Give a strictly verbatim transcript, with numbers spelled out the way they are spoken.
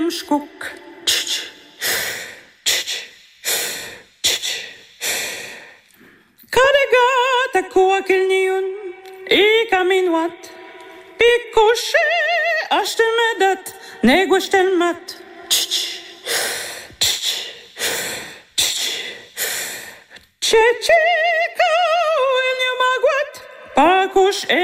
skok. Kadegata koakilniun i kaminwat. Pikoche ashtelmedat negwashtelmat. Chechika el magwat pakush